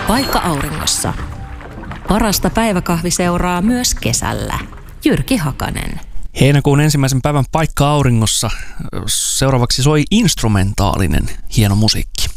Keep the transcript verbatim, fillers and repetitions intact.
Paikka auringossa. Parasta päiväkahviseuraa myös kesällä. Jyrki Hakanen. Heinäkuun ensimmäisen päivän Paikka auringossa. Seuraavaksi soi instrumentaalinen hieno musiikki.